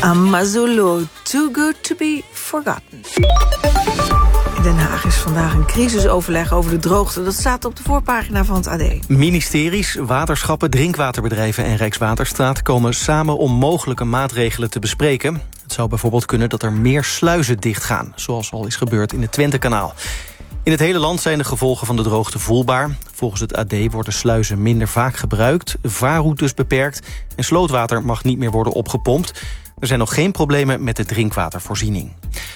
Amazulu, Too Good To Be Forgotten. In Den Haag is vandaag een crisisoverleg over de droogte. Dat staat op de voorpagina van het AD. Ministeries, waterschappen, drinkwaterbedrijven en Rijkswaterstaat komen samen om mogelijke maatregelen te bespreken. Het zou bijvoorbeeld kunnen dat er meer sluizen dichtgaan, zoals al is gebeurd in het Twentekanaal. In het hele land zijn de gevolgen van de droogte voelbaar. Volgens het AD worden sluizen minder vaak gebruikt, vaarroutes beperkt en slootwater mag niet meer worden opgepompt. Er zijn nog geen problemen met de drinkwatervoorziening.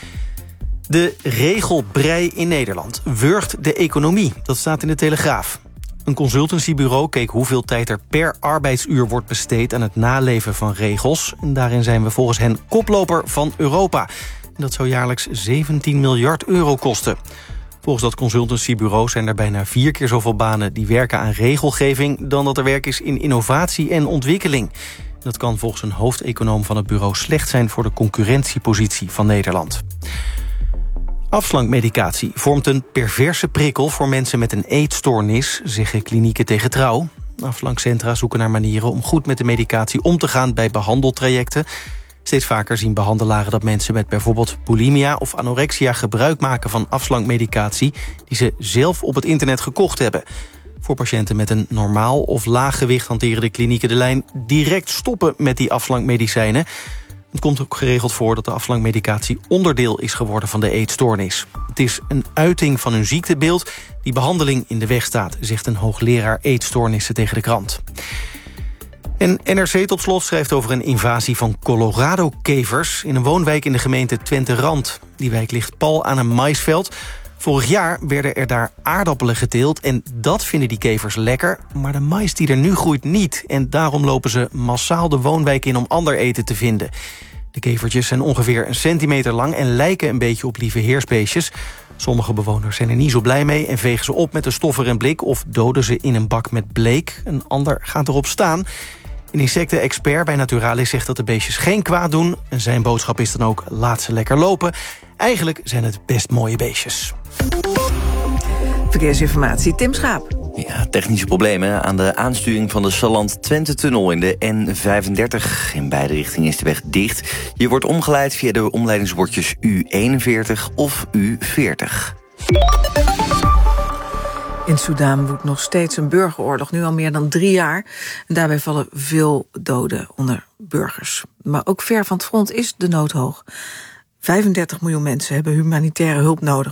De regelbrei in Nederland wurgt de economie. Dat staat in de Telegraaf. Een consultancybureau keek hoeveel tijd er per arbeidsuur wordt besteed aan het naleven van regels. En daarin zijn we volgens hen koploper van Europa. En dat zou jaarlijks 17 miljard euro kosten. Volgens dat consultancybureau zijn er bijna 4 keer zoveel banen die werken aan regelgeving dan dat er werk is in innovatie en ontwikkeling. Dat kan volgens een hoofdeconoom van het bureau slecht zijn voor de concurrentiepositie van Nederland. Afslankmedicatie vormt een perverse prikkel voor mensen met een eetstoornis, zeggen klinieken tegen Trouw. Afslankcentra zoeken naar manieren om goed met de medicatie om te gaan bij behandeltrajecten. Steeds vaker zien behandelaren dat mensen met bijvoorbeeld bulimia of anorexia gebruik maken van afslankmedicatie die ze zelf op het internet gekocht hebben. Voor patiënten met een normaal of laag gewicht hanteren de klinieken de lijn direct stoppen met die afslankmedicijnen. Het komt ook geregeld voor dat de afslankmedicatie onderdeel is geworden van de eetstoornis. Het is een uiting van hun ziektebeeld die behandeling in de weg staat, zegt een hoogleraar eetstoornissen tegen de krant. En NRC tot slot schrijft over een invasie van Colorado-kevers in een woonwijk in de gemeente Twente-Rand. Die wijk ligt pal aan een maïsveld. Vorig jaar werden er daar aardappelen geteeld en dat vinden die kevers lekker. Maar de mais die er nu groeit niet en daarom lopen ze massaal de woonwijk in om ander eten te vinden. De kevertjes zijn ongeveer 1 centimeter lang en lijken een beetje op lieve heersbeestjes. Sommige bewoners zijn er niet zo blij mee en vegen ze op met een stoffer en blik of doden ze in een bak met bleek. Een ander gaat erop staan. Een insectenexpert bij Naturalis zegt dat de beestjes geen kwaad doen. En zijn boodschap is dan ook, laat ze lekker lopen. Eigenlijk zijn het best mooie beestjes. Verkeersinformatie, Tim Schaap. Ja, technische problemen aan de aansturing van de Salland-Twente-tunnel in de N35. In beide richtingen is de weg dicht. Je wordt omgeleid via de omleidingsbordjes U41 of U40. In Soedan woedt nog steeds een burgeroorlog, nu al meer dan 3 jaar. En daarbij vallen veel doden onder burgers. Maar ook ver van het front is de nood hoog. 35 miljoen mensen hebben humanitaire hulp nodig.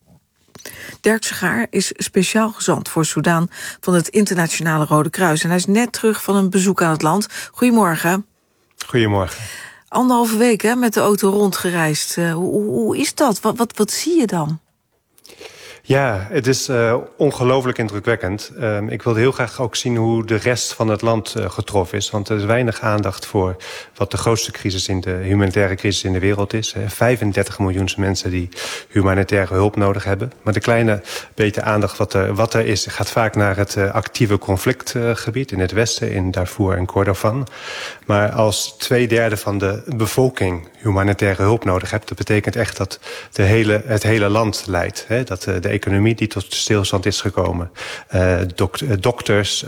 Dirk Schaar is speciaal gezant voor Soedan van het Internationale Rode Kruis. En hij is net terug van een bezoek aan het land. Goedemorgen. Goedemorgen. 1,5 week hè, met de auto rondgereisd. Hoe is dat? Wat zie je dan? Ja, het is ongelooflijk indrukwekkend. Ik wilde heel graag ook zien hoe de rest van het land getroffen is. Want er is weinig aandacht voor wat de grootste crisis in de humanitaire crisis in de wereld is. 35 miljoen mensen die humanitaire hulp nodig hebben. Maar de kleine beetje aandacht wat er is, gaat vaak naar het actieve conflictgebied in het westen, in Darfur en Kordofan. Maar als 2/3 van de bevolking humanitaire hulp nodig hebt, dat betekent echt dat het hele land lijdt. Hè? Dat de economie die tot stilstand is gekomen. Dokters,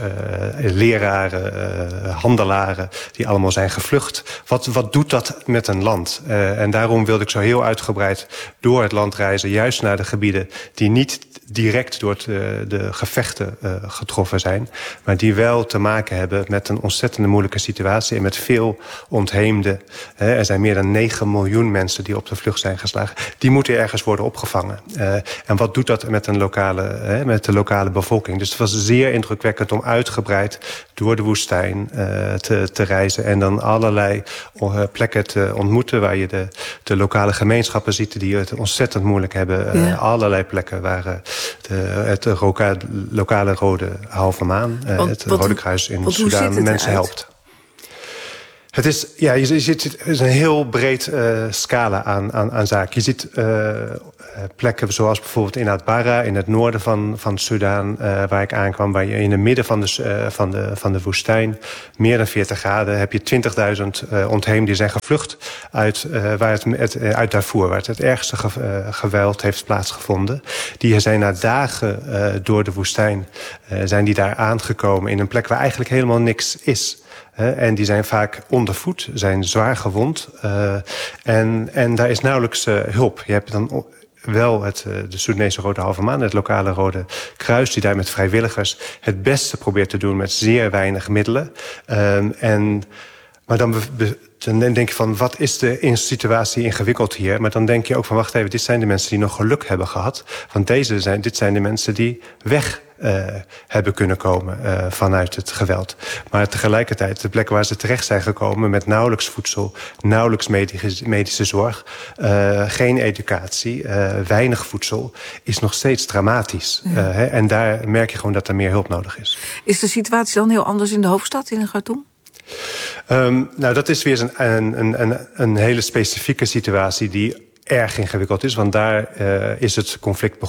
leraren, handelaren, die allemaal zijn gevlucht. Wat doet dat met een land? En daarom wilde ik zo heel uitgebreid door het land reizen, juist naar de gebieden die niet direct door de gevechten getroffen zijn, maar die wel te maken hebben met een ontzettend moeilijke situatie en met veel ontheemden. Er zijn meer dan 9 miljoen mensen die op de vlucht zijn geslagen. Die moeten ergens worden opgevangen. En wat doet dat met met de lokale bevolking? Dus het was zeer indrukwekkend om uitgebreid door de woestijn te reizen en dan allerlei plekken te ontmoeten waar je de lokale gemeenschappen ziet die het ontzettend moeilijk hebben. Ja. Allerlei plekken waar het lokale Rode Halve Maan, het Rode Kruis in Soedan mensen helpt. Het is, het is een heel breed scala aan zaken. Je ziet plekken zoals bijvoorbeeld in Atbara, in het noorden van Soedan, waar ik aankwam, waar je in het midden van de woestijn, meer dan 40 graden, heb je 20.000 ontheemden die zijn gevlucht uit Darfur, waar het ergste geweld heeft plaatsgevonden. Die zijn na dagen door de woestijn zijn die daar aangekomen in een plek waar eigenlijk helemaal niks is. En die zijn vaak ondervoed, zijn zwaar gewond. En daar is nauwelijks hulp. Je hebt dan wel de Soedanese Rode Halve Maan, het lokale Rode Kruis, die daar met vrijwilligers het beste probeert te doen met zeer weinig middelen. Maar dan denk je van, wat is de situatie ingewikkeld hier? Maar dan denk je ook van, wacht even, dit zijn de mensen die nog geluk hebben gehad. Want dit zijn de mensen die weg hebben kunnen komen vanuit het geweld. Maar tegelijkertijd, de plek waar ze terecht zijn gekomen met nauwelijks voedsel, nauwelijks medische zorg, geen educatie, weinig voedsel, is nog steeds dramatisch. Ja. En daar merk je gewoon dat er meer hulp nodig is. Is de situatie dan heel anders in de hoofdstad, in Khartoum? Dat is weer een hele specifieke situatie die erg ingewikkeld is. Want daar is het conflict